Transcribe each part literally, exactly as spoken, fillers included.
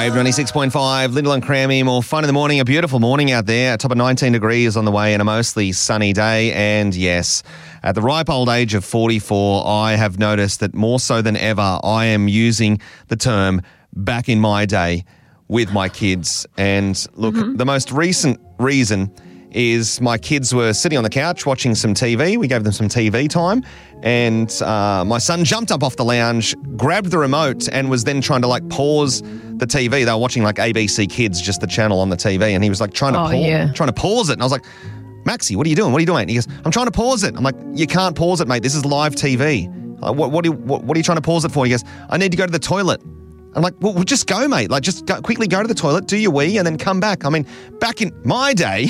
Wave ninety-six point five, Lyndall and Crammy, more fun in the morning. A beautiful morning out there. A top of nineteen degrees on the way and a mostly sunny day. And yes, at the ripe old age of forty-four, I have noticed that more so than ever, I am using the term back in my day with my kids. And look, mm-hmm. the most recent reason is my kids were sitting on the couch watching some T V. We gave them some T V time. And uh, my son jumped up off the lounge, grabbed the remote and was then trying to like pause the T V. They were watching like A B C Kids, just the channel on the T V. And he was like trying to, oh, pa- yeah. trying to pause it. And I was like, Maxie, what are you doing? What are you doing? And he goes, I'm trying to pause it. I'm like, you can't pause it, mate. This is live T V. Like, what, what, are you, what, what are you trying to pause it for? He goes, I need to go to the toilet. I'm like, well, well just go, mate. Like, just go, quickly go to the toilet, do your wee, and then come back. I mean, back in my day...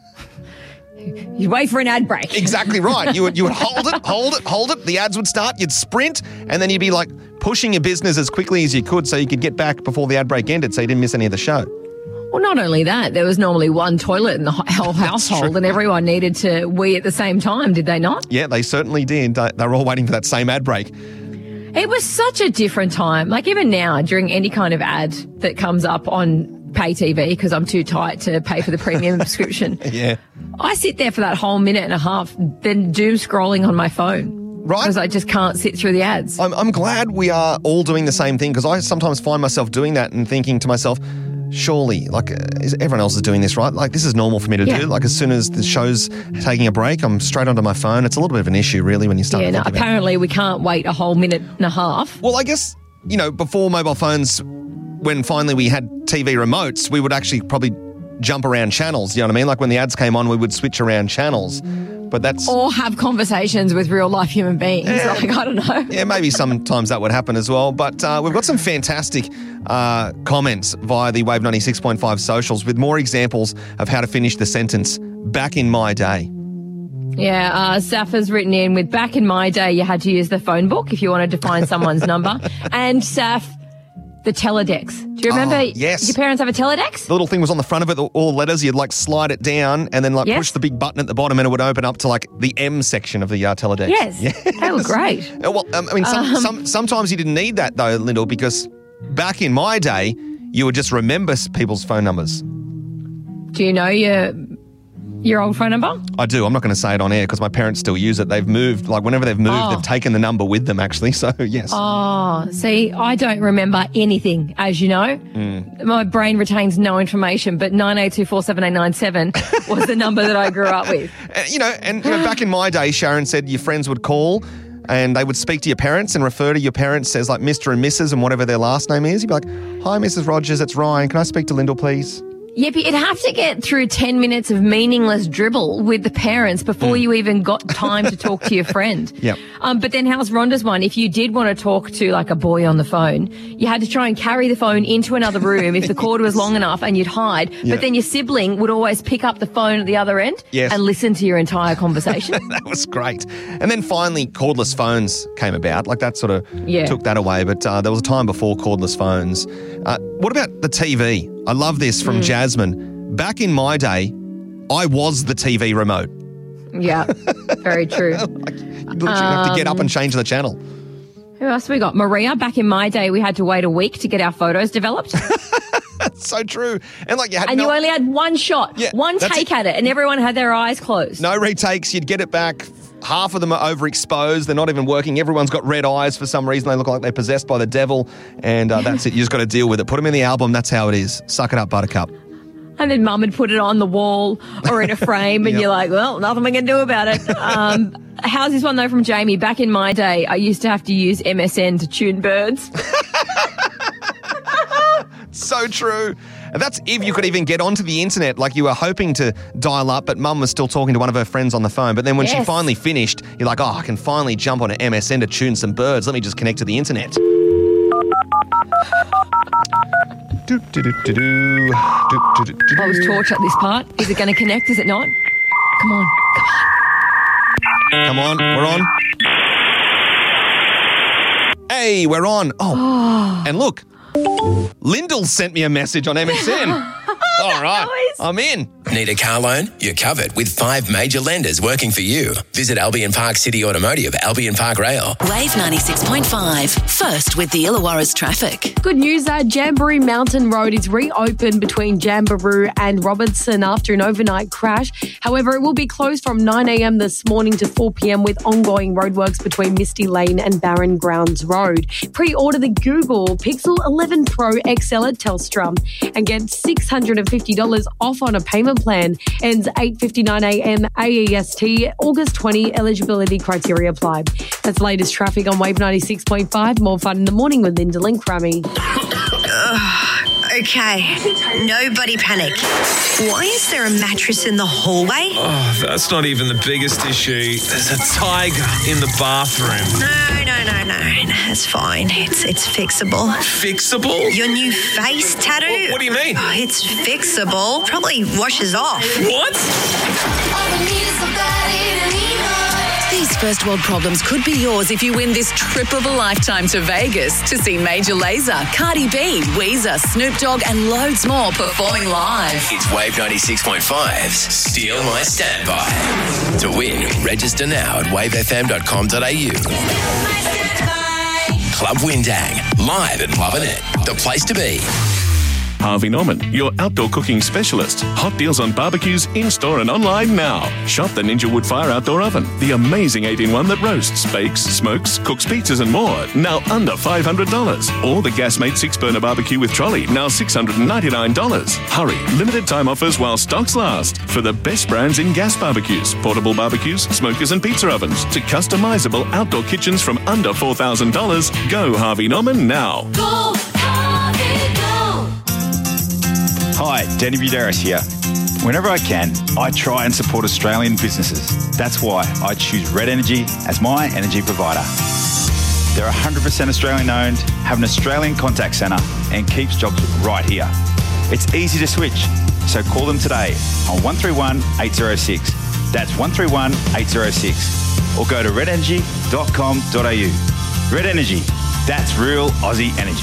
You'd wait for an ad break. Exactly right. You would you would hold it, hold it, hold it. The ads would start. You'd sprint, and then you'd be like pushing your business as quickly as you could so you could get back before the ad break ended so you didn't miss any of the show. Well, not only that, there was normally one toilet in the whole household and everyone needed to wee at the same time, did they not? Yeah, they certainly did. They were all waiting for that same ad break. It was such a different time. Like even now, during any kind of ad that comes up on pay T V, because I'm too tight to pay for the premium subscription. Yeah. I sit there for that whole minute and a half, then doom scrolling on my phone. Right. Because I just can't sit through the ads. I'm, I'm glad we are all doing the same thing because I sometimes find myself doing that and thinking to myself, surely, like, is, everyone else is doing this, right? Like, this is normal for me to yeah. do. Like, as soon as the show's taking a break, I'm straight onto my phone. It's a little bit of an issue, really, when you start yeah, to no, think apparently about it. we can't wait a whole minute and a half. Well, I guess, you know, before mobile phones, when finally we had T V remotes, we would actually probably jump around channels, you know what I mean? Like when the ads came on, we would switch around channels. But that's... Or have conversations with real-life human beings. Yeah. Like, I don't know. Yeah, maybe sometimes that would happen as well. But uh, we've got some fantastic uh, comments via the Wave ninety-six point five socials with more examples of how to finish the sentence, back in my day. Yeah, uh, Saf has written in with, back in my day, you had to use the phone book if you wanted to find someone's number. And Saf... the teledex. Do you remember? Oh, yes. Your parents have a teledex? The little thing was on the front of it, all letters. You'd like slide it down and then like yes. push the big button at the bottom and it would open up to like the M section of the uh, teledex. Yes. yes. They were great. Well, um, I mean, some, um, some, sometimes you didn't need that though, Lyndall, because back in my day, you would just remember people's phone numbers. Do you know your... your old phone number? I do. I'm not going to say it on air because my parents still use it. They've moved, like whenever they've moved, oh. they've taken the number with them actually. So, yes. Oh, see, I don't remember anything, as you know. Mm. My brain retains no information, but nine eight two four seven eight nine seven was the number that I grew up with. And, you know, and you know, back in my day, Sharon said your friends would call and they would speak to your parents and refer to your parents as like Mister and Missus and whatever their last name is. You'd be like, hi, Missus Rogers, it's Ryan. Can I speak to Lyndall, please? Yeah, but you'd have to get through ten minutes of meaningless dribble with the parents before mm. you even got time to talk to your friend. Yep. Um, but then how's Rhonda's one? If you did want to talk to like a boy on the phone, you had to try and carry the phone into another room if the cord was long enough and you'd hide. Yep. But then your sibling would always pick up the phone at the other end yes. and listen to your entire conversation. That was great. And then finally cordless phones came about. Like that sort of yeah. took that away. But uh, there was a time before cordless phones. Uh, what about the T V? I love this from mm. Jasmine. Back in my day, I was the T V remote. Yeah, very true. Like, you literally um, have to get up and change the channel. Who else we got? Maria, back in my day, we had to wait a week to get our photos developed. That's so true. And like you had And no, you only had one shot, yeah, one take it. at it, and everyone had their eyes closed. No retakes. You'd get it back. Half of them are overexposed. They're not even working. Everyone's got red eyes for some reason. They look like they're possessed by the devil. And uh, that's it. You just got to deal with it. Put them in the album. That's how it is. Suck it up, Buttercup. And then mum would put it on the wall or in a frame and yep. you're like, well, nothing we can do about it. Um, how's this one, though, from Jamie? Back in my day, I used to have to use M S N to tune birds. So true. And that's if you could even get onto the internet, like you were hoping to dial up, but mum was still talking to one of her friends on the phone. But then when yes. she finally finished, you're like, oh, I can finally jump on an M S N to tune some birds. Let me just connect to the internet. Do, do, do, do, do. Do, do, do, do. I was torch at this part. Is it going to connect? Is it not? Come on. Come on. Come on. We're on. Hey, we're on. Oh, oh. And look. Lyndall sent me a message on M S N. All right. I'm in. Need a car loan? You're covered with five major lenders working for you. Visit Albion Park City Automotive, Albion Park Rail. Wave ninety-six point five. First with the Illawarra's traffic. Good news, uh, Jamboree Mountain Road is reopened between Jamboree and Robertson after an overnight crash. However, it will be closed from nine a.m. this morning to four p.m. with ongoing roadworks between Misty Lane and Barron Grounds Road. Pre-order the Google Pixel eleven Pro X L at Telstra and get six hundred fifty dollars off on a payment plan. Ends eight fifty-nine a.m. A E S T, August twentieth. Eligibility criteria apply. That's the latest traffic on Wave ninety-six point five. More fun in the morning with Lyndall and Crummy. Okay, nobody panic. Why is there a mattress in the hallway? Oh, that's not even the biggest issue. There's a tiger in the bathroom. No, no, no, no. It's fine. It's it's fixable. Fixable? Your new face tattoo? What, what do you mean? Oh, it's fixable. Probably washes off. What? These first world problems could be yours if you win this trip of a lifetime to Vegas to see Major Lazer, Cardi B, Weezer, Snoop Dogg and loads more performing live. It's Wave ninety-six point five's Steal My Standby. To win, register now at wave f m dot com dot a u. Club Windang, live at Lovin' It, the place to be. Harvey Norman, your outdoor cooking specialist. Hot deals on barbecues in-store and online now. Shop the Ninja Wood Fire Outdoor Oven, the amazing eight in one that roasts, bakes, smokes, cooks pizzas and more, now under five hundred dollars. Or the Gasmate six-burner barbecue with trolley, now six hundred ninety-nine dollars. Hurry, limited time offers while stocks last. For the best brands in gas barbecues, portable barbecues, smokers and pizza ovens, to customizable outdoor kitchens from under four thousand dollars, go Harvey Norman now. Go, Harvey, go! Hi, Danny Buderis here. Whenever I can, I try and support Australian businesses. That's why I choose Red Energy as my energy provider. They're one hundred percent Australian owned, have an Australian contact centre and keeps jobs right here. It's easy to switch, so call them today on one three one, eight zero six. That's one three one, eight zero six. Or go to red energy dot com dot a u. Red Energy, that's real Aussie energy.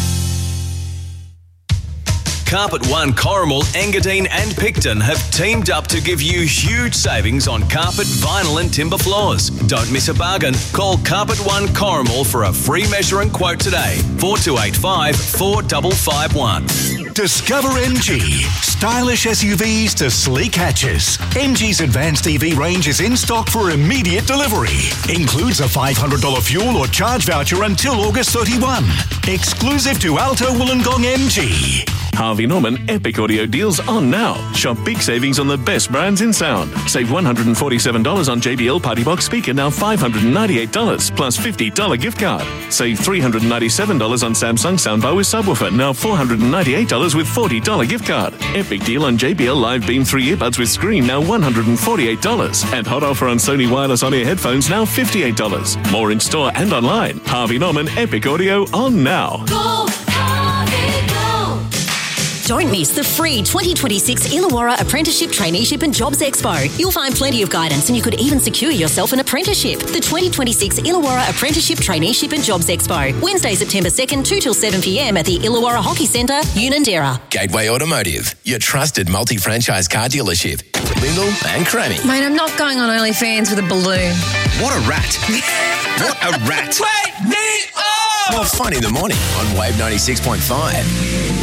Carpet One, Corrimal, Engadine and Picton have teamed up to give you huge savings on carpet, vinyl and timber floors. Don't miss a bargain. Call Carpet One Corrimal for a free measure and quote today. four two eight five, four five five one. Discover M G. Stylish S U Vs to sleek hatches. M G's advanced E V range is in stock for immediate delivery. Includes a five hundred dollars fuel or charge voucher until August thirty-first. Exclusive to Alto Wollongong M G. Harvey Norman Epic Audio deals on now. Shop big savings on the best brands in sound. Save one hundred forty-seven dollars on J B L Party Box speaker, now five hundred ninety-eight dollars plus fifty dollars gift card. Save three hundred ninety-seven dollars on Samsung soundbar with subwoofer, now four hundred ninety-eight dollars with forty dollars gift card. Epic deal on J B L Live Beam three earbuds with screen, now one hundred forty-eight dollars. And hot offer on Sony wireless on-ear headphones, now fifty-eight dollars. More in store and online. Harvey Norman Epic Audio on now. Go, Harvey, go! Don't miss the free twenty twenty-six Illawarra Apprenticeship, Traineeship and Jobs Expo. You'll find plenty of guidance and you could even secure yourself an apprenticeship. The twenty twenty-six Illawarra Apprenticeship, Traineeship and Jobs Expo. Wednesday, September second, two till seven p.m. at the Illawarra Hockey Centre, Unanderra. Gateway Automotive, your trusted multi-franchise car dealership. Lyndall and Crammy. Mate, I'm not going on OnlyFans with a balloon. What a rat. What a rat. Wake me up! More fun in the morning on Wave ninety-six point five.